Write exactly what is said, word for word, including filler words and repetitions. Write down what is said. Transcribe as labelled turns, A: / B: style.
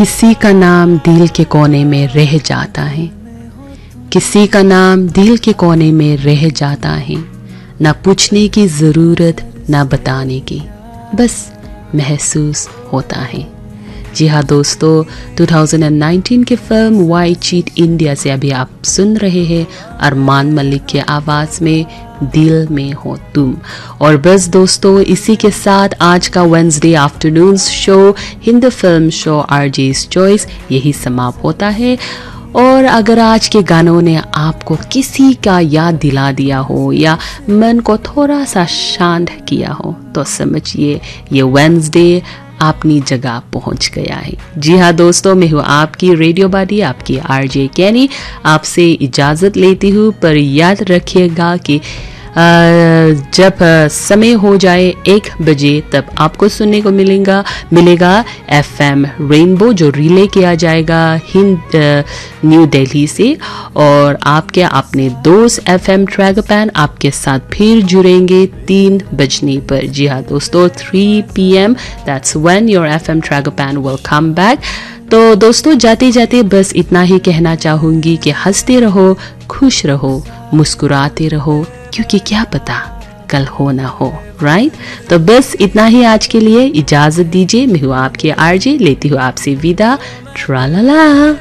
A: किसी का नाम दिल के कोने में रह जाता है, किसी का नाम दिल के कोने में रह जाता है, ना पूछने की ज़रूरत ना बताने की, बस महसूस होता है। जी हाँ दोस्तों, दो हज़ार उन्नीस की फिल्म वाई चीट इंडिया से अभी आप सुन रहे हैं अरमान मलिक के आवाज़ में दिल में हो तुम। और बस दोस्तों, इसी के साथ आज का Wednesday afternoon show Hindi film show आरजे's choice यही समाप्त होता है। और अगर आज के गानों ने आपको किसी का याद दिला दिया हो या मन को थोड़ा सा शांत किया हो तो समझिए ये वेडनेसडे अपनी जगह पहुंच गया है। जी हाँ दोस्तों, मैं हूँ आपकी रेडियो बाडी, आपकी आरजे कैनी, आपसे इजाज़त लेती हूँ। पर याद रखिएगा कि जब समय हो जाए एक बजे तब आपको सुनने को मिलेगा मिलेगा एफएम रेनबो, जो रिले किया जाएगा हिंद न्यू दिल्ली से। और आपके अपने दोस्त एफएम ट्रैगपैन आपके साथ फिर जुड़ेंगे तीन बजने पर। जी हाँ दोस्तों, three P M that's when your FM ट्रैगपैन will come back. तो दोस्तों, जाते जाते बस इतना ही कहना चाहूँगी कि हंसते रहो, खुश रहो, मुस्कुराते रहो, क्योंकि क्या पता कल हो ना हो, राइट। तो बस इतना ही आज के लिए, इजाज़त दीजिए। मैं हूँ आपके आरजे, लेती हूँ आपसे विदा। ट्रालाला।